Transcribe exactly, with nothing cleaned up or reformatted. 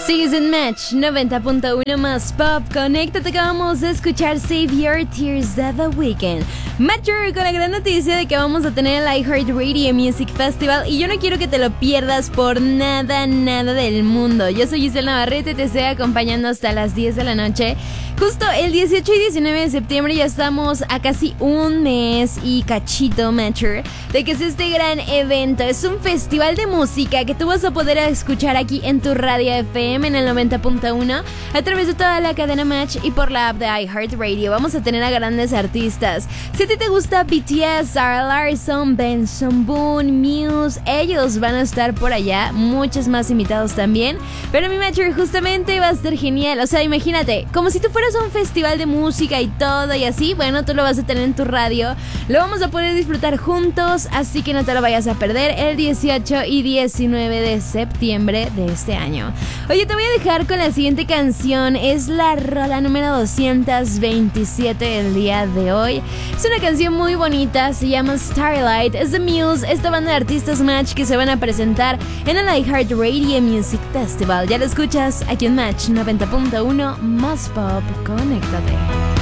Sigues en Match noventa punto uno más Pop. Conéctate que vamos a escuchar Save Your Tears de The Weeknd. Matcher con la gran noticia de que vamos a tener el iHeartRadio Music Festival y yo no quiero que te lo pierdas por nada, nada del mundo. Yo soy Giselle Navarrete, te estoy acompañando hasta las diez de la noche. Justo el dieciocho y diecinueve de septiembre ya estamos a casi un mes y cachito, Matcher, de que es este gran evento. Es un festival de música que tú vas a poder escuchar aquí en tu radio F M en el noventa punto uno a través de toda la cadena Match y por la app de iHeartRadio. Vamos a tener a grandes artistas. Si a ti te gusta B T S, Sarah Larsson, Benson Boone, Muse, ellos van a estar por allá. Muchos más invitados también. Pero mi Matcher justamente va a estar genial. O sea, imagínate, como si tú fueras a un festival de música y todo y así. Bueno, tú lo vas a tener en tu radio. Lo vamos a poder disfrutar juntos, así que no te lo vayas a perder el dieciocho y diecinueve de septiembre de este año. Oye, te voy a dejar con la siguiente canción. Es la rola número doscientos veintisiete del día de hoy. Es una canción muy bonita, se llama Starlight. Es de Muse, esta banda de artistas Match que se van a presentar en el iHeartRadio Music Festival. Ya lo escuchas aquí en Match noventa punto uno más Pop. Conéctate.